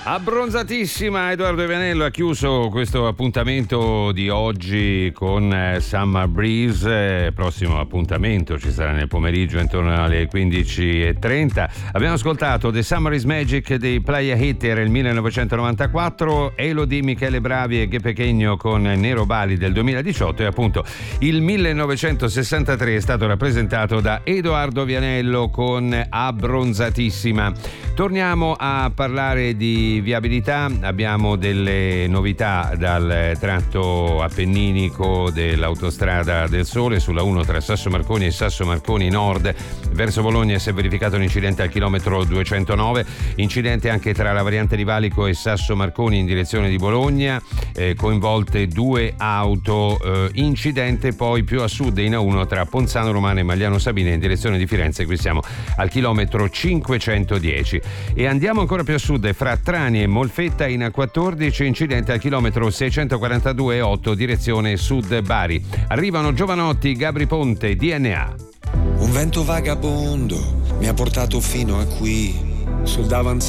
Abbronzatissima Edoardo Vianello ha chiuso questo appuntamento di oggi con Summer Breeze. Prossimo appuntamento ci sarà nel pomeriggio intorno alle 15:30. Abbiamo ascoltato The Summer is Magic dei Playa Hit, era il 1994, Elodie, Michele Bravi e Ghe Pequeno con Nero Bali del 2018 e appunto il 1963 è stato rappresentato da Edoardo Vianello con Abbronzatissima. Torniamo a parlare di viabilità, abbiamo delle novità dal tratto appenninico dell'autostrada del Sole sulla 1 tra Sasso Marconi e Sasso Marconi Nord. Verso Bologna si è verificato un incidente al chilometro 209, incidente anche tra la variante di Valico e Sasso Marconi in direzione di Bologna, coinvolte 2 auto, incidente poi più a sud in A1 tra Ponzano Romano e Magliano Sabina in direzione di Firenze, qui siamo al chilometro 510. E andiamo ancora più a sud, fra Trani e Molfetta in A14, incidente al chilometro 642,8 direzione sud Bari. Arrivano Giovanotti, Gabri Ponte, DNA. Un vento vagabondo mi ha portato fino a qui, sul davanzale